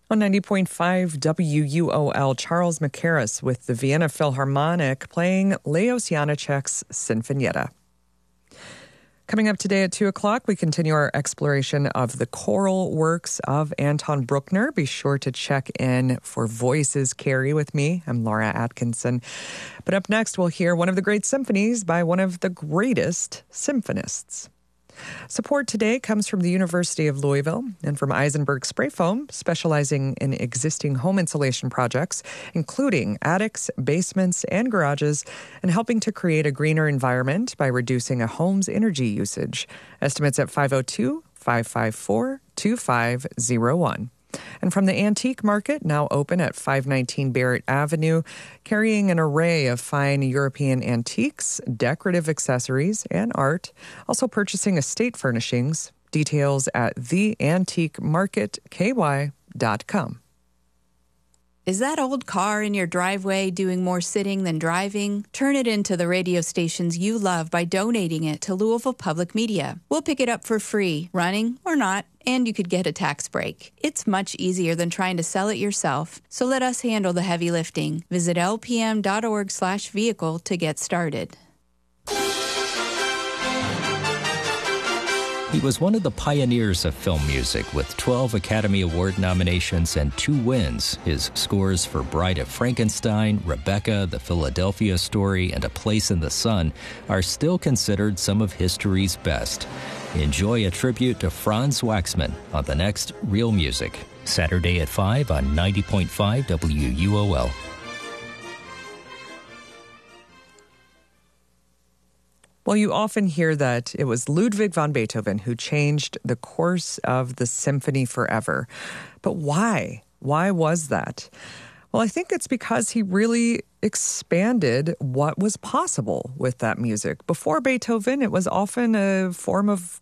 On 90.5 WUOL, Charles Mackerras with the Vienna Philharmonic playing Leos Janáček's Sinfonietta. Coming up today at 2 o'clock, we continue our exploration of the choral works of Anton Bruckner. Be sure to check in for Voices Carry with me. I'm Laura Atkinson. But up next, we'll hear one of the great symphonies by one of the greatest symphonists. Support today comes from the University of Louisville and from Eisenberg Spray Foam, specializing in existing home insulation projects, including attics, basements, and garages, and helping to create a greener environment by reducing a home's energy usage. Estimates at 502-554-2501. And from the Antique Market, now open at 519 Barrett Avenue, carrying an array of fine European antiques, decorative accessories, and art. Also purchasing estate furnishings. Details at theantiquemarketky.com. Is that old car in your driveway doing more sitting than driving? Turn it into the radio stations you love by donating it to Louisville Public Media. We'll pick it up for free, running or not, and you could get a tax break. It's much easier than trying to sell it yourself, so let us handle the heavy lifting. Visit lpm.org/vehicle to get started. He was one of the pioneers of film music with 12 Academy Award nominations and 2 wins. His scores for Bride of Frankenstein, Rebecca, The Philadelphia Story, and A Place in the Sun are still considered some of history's best. Enjoy a tribute to Franz Waxman on the next Real Music, Saturday at 5 on 90.5 WUOL. Well, you often hear that it was Ludwig van Beethoven who changed the course of the symphony forever. But why? Why was that? Well, I think it's because he really expanded what was possible with that music. Before Beethoven, it was often a form of